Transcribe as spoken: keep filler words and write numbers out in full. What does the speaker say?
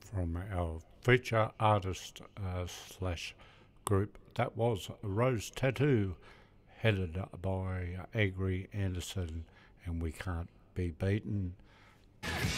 from our feature artist uh, slash group. That was Rose Tattoo, headed by Agri Anderson, and We Can't Be Beaten.